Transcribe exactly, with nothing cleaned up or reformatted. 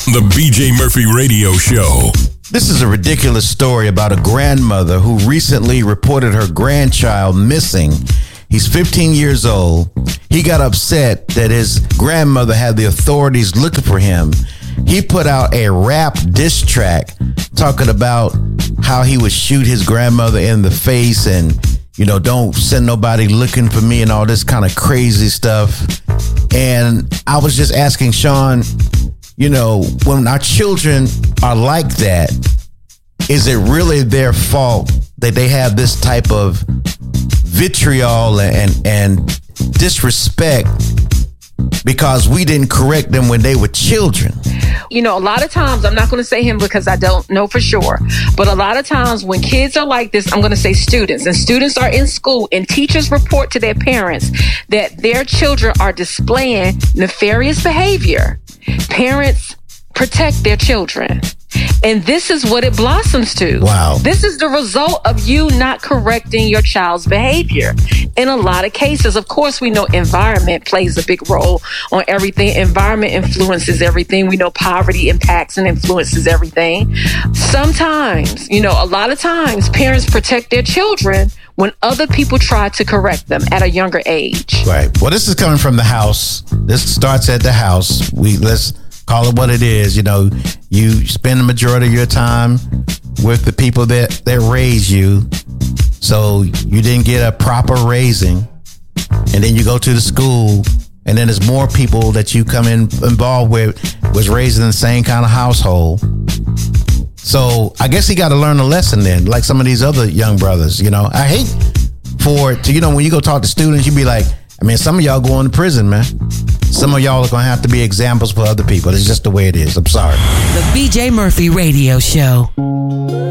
The B J Murphy Radio Show. This is a ridiculous story about a grandmother who recently reported her grandchild missing. He's fifteen years old. He got upset that his grandmother had the authorities looking for him. He put out a rap diss track talking about how he would shoot his grandmother in the face and, you know, don't send nobody looking for me and all this kind of crazy stuff. And I was just asking Sean, you know, when our children are like that, is it really their fault that they have this type of vitriol and and disrespect because we didn't correct them when they were children? You know, a lot of times, I'm not going to say him because I don't know for sure, but a lot of times when kids are like this, I'm going to say students, and students are in school and teachers report to their parents that their children are displaying nefarious behavior. Parents protect their children. And this is what it blossoms to. Wow. This is the result of you not correcting your child's behavior. In a lot of cases, of course, we know environment plays a big role on everything. Environment influences everything. We know poverty impacts and influences everything. Sometimes, you know, a lot of times parents protect their children when other people try to correct them at a younger age. Right. Well, this is coming from the house. This starts at the house. We let's call it what it is. You know, you spend the majority of your time with the people that, that raise you. So you didn't get a proper raising. And then you go to the school, and then there's more people that you come in involved with was raised in the same kind of household. So I guess he got to learn a lesson then, like some of these other young brothers. You know, I hate for it to, you know, when you go talk to students, you be like, I mean, some of y'all going to prison, man. Some of y'all are going to have to be examples for other people. It's just the way it is. I'm sorry. The B J Murphy Radio Show.